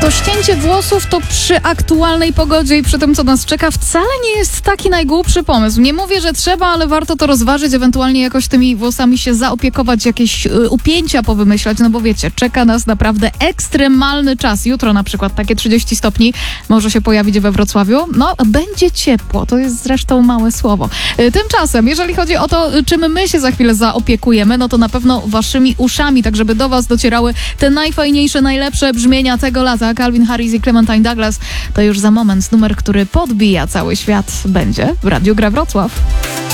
To ścięcie włosów to przy aktualnej pogodzie i przy tym, co nas czeka, wcale nie jest taki najgłupszy pomysł. Nie mówię, że trzeba, ale warto to rozważyć, ewentualnie jakoś tymi włosami się zaopiekować, jakieś upięcia powymyślać, no bo wiecie, czeka nas naprawdę ekstremalny czas. Jutro na przykład takie 30 stopni może się pojawić we Wrocławiu. No, będzie ciepło, to jest zresztą małe słowo. Tymczasem, jeżeli chodzi o to, czym my się za chwilę zaopiekujemy, no to na pewno waszymi uszami, tak żeby do was docierały te najfajniejsze, najlepsze brzmienia tego lata. Calvin Harris i Clementine Douglas to już za moment numer, który podbija cały świat, będzie w Radiu Gra Wrocław.